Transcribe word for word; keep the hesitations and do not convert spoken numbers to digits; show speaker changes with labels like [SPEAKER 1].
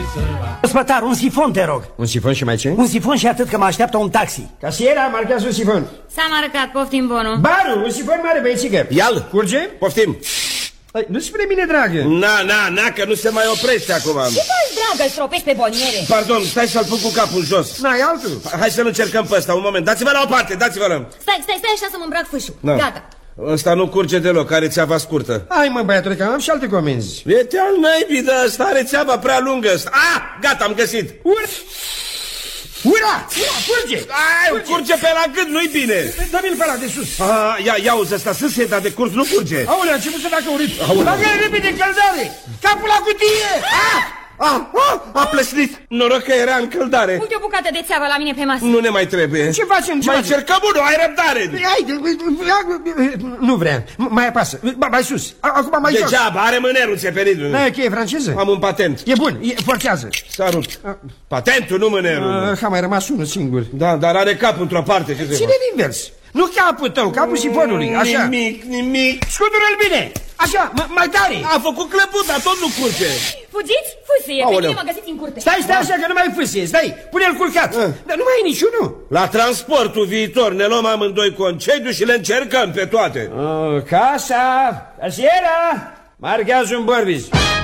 [SPEAKER 1] Spătar, un sifon, te rog.
[SPEAKER 2] Un sifon și mai ce?
[SPEAKER 1] Un sifon și atât, că mă așteaptă un taxi.
[SPEAKER 2] Casiera, marchează un sifon.
[SPEAKER 3] S-a marcat, poftim bunul.
[SPEAKER 2] Baru, un sifon mare, băiețică.
[SPEAKER 4] Ia-l.
[SPEAKER 2] Curge?
[SPEAKER 4] Poftim.
[SPEAKER 2] Nu spre mine, dragă.
[SPEAKER 4] Na, na, na, că nu se mai oprește acum.
[SPEAKER 3] Ce faci, dragă, îl stropești pe boniere?
[SPEAKER 4] Pardon, stai să-l pun cu capul jos.
[SPEAKER 2] N-ai altul?
[SPEAKER 4] Hai să-l încercăm pe ăsta, un moment. Dați-vă la o parte, dați-vă-l.
[SPEAKER 3] Stai, stai, stai așa să mă îmbrac fâșul.
[SPEAKER 4] Da.
[SPEAKER 3] Gata.
[SPEAKER 4] Ăsta nu curge deloc, are țeava scurtă.
[SPEAKER 2] Hai, mă, băiatule, că am și alte comenzi.
[SPEAKER 4] E al naibii de ăsta, are țeava prea lungă ăsta. Ah, gata, am găsit.
[SPEAKER 2] Ura! Ura! Ura, curge!
[SPEAKER 4] Ai, curge. curge pe la gât, nu-i bine.
[SPEAKER 2] Dă-mi-l pe ăla de sus.
[SPEAKER 4] Ah, ia, ia uzi ăsta, sâsie, dar de curs nu curge.
[SPEAKER 2] Aolea, a început să facă urât. Bagă-i repede căldare! Capul la cutie! Ah!
[SPEAKER 4] Ah, ah, a plăsnit. Noroc că era în căldare.
[SPEAKER 3] Uite o bucată de țeavă la mine pe masă.
[SPEAKER 4] Nu ne mai trebuie.
[SPEAKER 2] Ce facem? Ce
[SPEAKER 4] mai
[SPEAKER 2] facem?
[SPEAKER 4] încercăm unul, ai răbdare.
[SPEAKER 2] Hai, nu vrea. Mai apasă. Mai sus. Acum mai jos.
[SPEAKER 4] Degeaba, are mânerul țepenit.
[SPEAKER 2] N-ai o cheie franceză?
[SPEAKER 4] Am un patent.
[SPEAKER 2] E bun, e, forțează.
[SPEAKER 4] S-a rupt. Patentul, nu mânerul.
[SPEAKER 2] A mai rămas unul singur.
[SPEAKER 4] Da, dar are capul într-o parte.
[SPEAKER 2] Ține-l invers. Nu capul tău, capul sifonului. Așa.
[SPEAKER 4] Nimic, nimic.
[SPEAKER 2] Scutură-l bine. Așa, mai tare.
[SPEAKER 4] A făcut clăput, dar tot nu curge.
[SPEAKER 3] Fugiți? Fâsâie, pe mine mă găsiți în curte.
[SPEAKER 2] Stai, stai așa că nu mai fâsâie. Stai, pune-l culcat. Dar nu mai e niciunul.
[SPEAKER 4] La transportul viitor ne luăm amândoi concediu și le încercăm pe toate.
[SPEAKER 2] Casa, casiera, marchează un bărbiz.